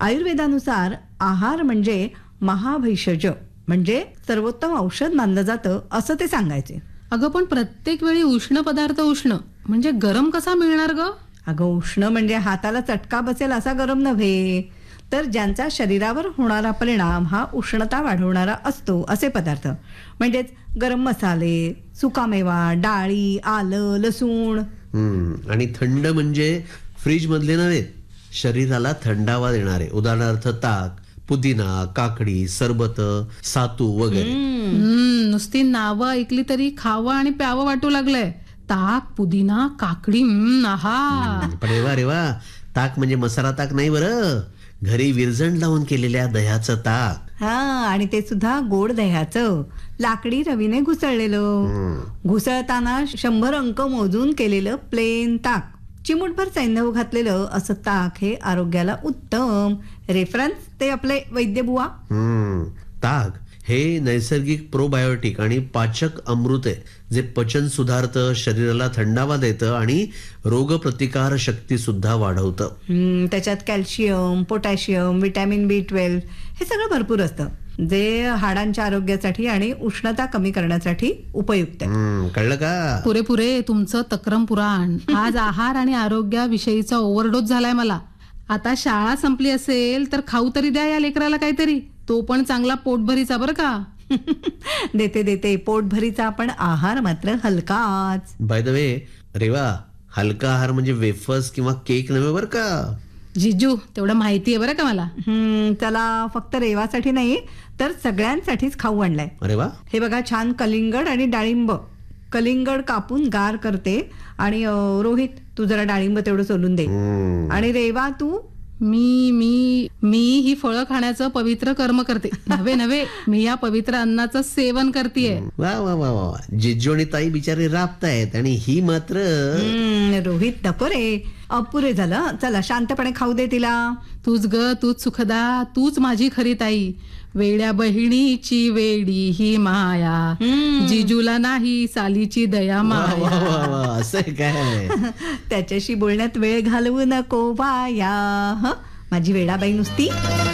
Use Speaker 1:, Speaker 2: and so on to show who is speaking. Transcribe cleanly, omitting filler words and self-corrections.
Speaker 1: आयुर्वेदानुसार आहार म्हणजे महाभैषज, म्हणजे सर्वोत्तम औषध मानलं जातं असं ते सांगायचे.
Speaker 2: अगं पण प्रत्येक वेळी उष्ण पदार्थ उष्ण म्हणजे गरम कसा मिळणार ग?
Speaker 1: अगं उष्ण म्हणजे हाताला चटका बसेल असा गरम नव्हे, तर ज्यांचा शरीरावर होणारा परिणाम हा उष्णता वाढवणारा असतो असे पदार्थ. म्हणजेच गरम मसाले, सुकामेवा, डाळी, आलं, लसूण.
Speaker 3: आणि थंड म्हणजे फ्रीज मधले नव्हे, शरीराला थंडावा देणारे. उदाहरणार्थ ताक, पुदिना, काकडी, सरबत, सातू वगैरे.
Speaker 2: नुसती नावं ऐकली तरी खावं आणि प्यावं वाटू लागलंय. ताक, पुदिना, काकडी, आहा.
Speaker 3: पण रे वा, ताक म्हणजे मसाला ताक नाही बरं, घरी विरजण लावून केलेल्या दह्याचं ताक.
Speaker 1: हा, आणि ते सुद्धा गोड दह्याचं, लाकडी रवीने घुसळलेलं. घुसळताना 100 अंक मोजून केलेलं प्लेन ताक, चिमूटभर सैंधव घातलेलं असं ताक हे आरोग्याला उत्तम. रेफरन्स ते आपले वैद्यबुवा.
Speaker 3: ताक हे नैसर्गिक प्रोबायोटिक आणि पाचक अमृत आहे, जे पचन सुधारतं, शरीराला थंडावा देतं आणि रोगप्रतिकार शक्ती सुद्धा वाढवतं.
Speaker 1: त्याच्यात कॅल्शियम, पोटॅशियम, व्हिटॅमिन B12 हे सगळं भरपूर असतं, जे हाडांच्या आरोग्यासाठी आणि उष्णता कमी करण्यासाठी उपयुक्त आहे.
Speaker 3: कळलं का?
Speaker 2: पुरे तुमचं तक्रम पुराण. आज आहार आणि आरोग्याविषयीचा ओव्हरडोस झालाय मला. आता शाळा संपली असेल तर खाऊ तरी द्या या लेकराला काहीतरी, तो पण चांगला पोटभरीचा बरं का.
Speaker 1: देते पोटभरीचा, पण आहार मात्र हलकाच.
Speaker 3: बाय द वे रेवा, हलका आहार म्हणजे वेफर्स किंवा केक नव्हे बरं का.
Speaker 2: जिजू तेवढं माहिती आहे बरं का मला.
Speaker 1: त्याला फक्त रेवासाठी नाही तर सगळ्यांसाठीच खाऊ आणलाय.
Speaker 3: अरे वा.
Speaker 1: हे बघा, छान कलिंगड आणि डाळिंब. कलिंगड कापून गार करते आणि रोहित तू जरा डाळिंब तेवढं सोलून दे. आणि रेवा तू.
Speaker 2: मी ही फळं खाण्याचं पवित्र कर्म करते. नव्हे मी या पवित्र अन्नाचं सेवन करतेय.
Speaker 3: वा वा वा वा, जिजू आणि ताई बिचारे राबतायत आणि ही मात्र.
Speaker 1: रोहित नको रे, अपुरे झालं. चला शांतपणे खाऊ दे तिला.
Speaker 2: तूच सुखदा, तूच माझी खरी ताई. वेड्या बहिणीची वेडी ही माया, जिजूला नाही सालीची दया माया.
Speaker 3: असं काय?
Speaker 1: त्याच्याशी बोलण्यात वेळ घालवू नको बाया. माझी वेडाबाई नुसती.